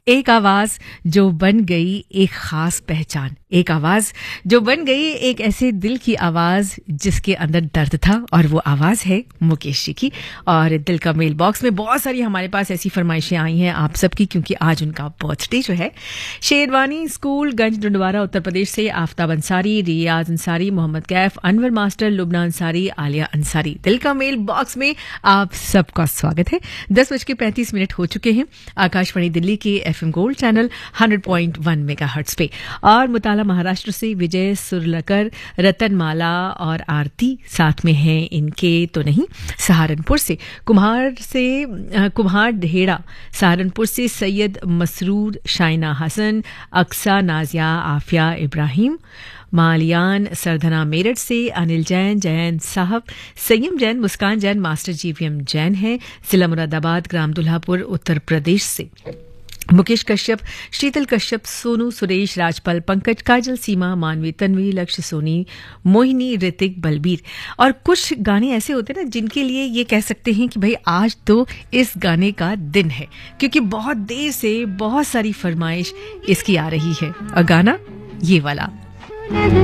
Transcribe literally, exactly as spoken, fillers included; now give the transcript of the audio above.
एक आवाज जो बन गई एक खास पहचान, एक आवाज जो बन गई एक ऐसे दिल की आवाज जिसके अंदर दर्द था, और वो आवाज है मुकेश जी की। और दिल का मेल बॉक्स में बहुत सारी हमारे पास ऐसी फरमाइशें आई हैं आप सबकी, क्योंकि आज उनका बर्थडे जो है। शेरवानी स्कूल गंज डुंडवारा उत्तर प्रदेश से आफ्ताब अंसारी, रियाज अंसारी, मोहम्मद कैफ, अनवर मास्टर, लुबना अंसारी, आलिया अंसारी। दिल का मेल बॉक्स में आप सबका स्वागत है। दस बज के पैंतीस मिनट हो चुके हैं आकाशवाणी दिल्ली के FM gold channel hundred point one megahertz पे। और मुताला महाराष्ट्र से विजय सुरलकर, रतनमाला और आरती साथ में हैं इनके तो नहीं। सहारनपुर से कुम्हार से कुम्हार ढेड़ा, सहारनपुर से सैयद मसरूर, शाइना हसन, अक्सा, नाजिया, आफिया, इब्राहिम, मालियान, सरधना मेरठ से अनिल जैन, जैन साहब, संयम जैन, मुस्कान जैन, मास्टर जीवीएम जैन हैं जिला मुरादाबाद, ग्राम दुल्हापुर, उत्तर प्रदेश से। मुकेश कश्यप, शीतल कश्यप, सोनू, सुरेश, राजपाल, पंकज, काजल, सीमा, मानवी, तन्वी, लक्ष्य, सोनी, मोहिनी, ऋतिक, बलबीर। और कुछ गाने ऐसे होते हैं ना जिनके लिए ये कह सकते हैं कि भाई आज तो इस गाने का दिन है, क्योंकि बहुत देर से बहुत सारी फरमाइश इसकी आ रही है। और गाना ये वाला